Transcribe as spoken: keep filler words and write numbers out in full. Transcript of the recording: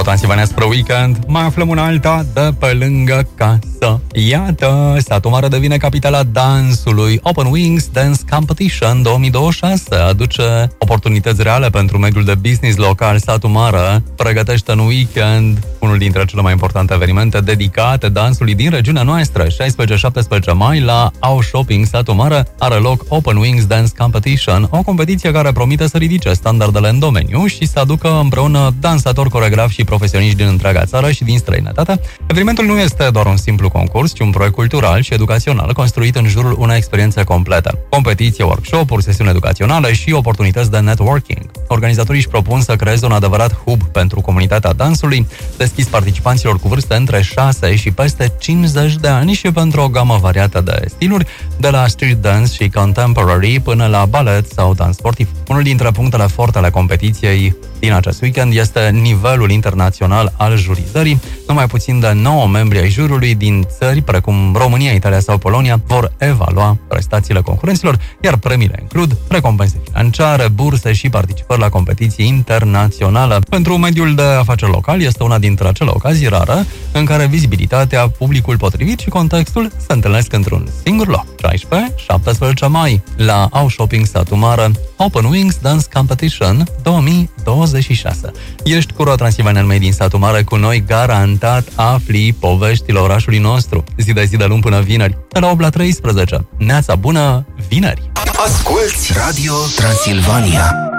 Transilvania spre weekend, mai aflăm una alta de pe lângă casă. Iată, Satu Mare devine capitala dansului. Open Wings Dance Competition două mii douăzeci și șase aduce oportunități reale pentru mediul de business local. Satu Mare pregătește în weekend unul dintre cele mai importante evenimente dedicate dansului din regiunea noastră. șaisprezece șaptesprezece mai la Au Shopping Satu Mare are loc Open Wings Dance Competition, o competiție care promite să ridice standardele în domeniu și să aducă împreună dansatori, coreografi și profesioniști din întreaga țară și din străinătate. Evenimentul nu este doar un simplu concurs, ci un proiect cultural și educațional construit în jurul unei experiențe complete. Competiție, workshop-uri, sesiuni educaționale și oportunități de networking. Organizatorii își propun să creeze un adevărat hub pentru comunitatea dansului, deschis participanților cu vârste între șase și peste cincizeci de ani și pentru o gamă variată de stiluri, de la street dance și contemporary până la ballet sau dans sportiv. Unul dintre punctele forte ale competiției din acest weekend este nivelul internațional al jurizării. Numai puțin de nouă membri ai jurului din țări precum România, Italia sau Polonia vor evalua prestațiile concurenților, iar premiile includ recompense financiare, burse și participări la competiții internaționale. Pentru mediul de afaceri local este una dintre acele ocazii rare în care vizibilitatea, publicul potrivit și contextul se întâlnesc într-un singur loc. șaisprezece șaptesprezece mai la Au Shopping Satu Mare, Open Wings Dance Competition două mii douăzeci și șase. Ești cu Ro Transilvanian Made din Satu Mare, cu noi garantat afli poveștile orașului nostru, zi de zi de luni până vineri, de la opt la treisprezece. Neața bună, vineri! Asculți Radio Transilvania.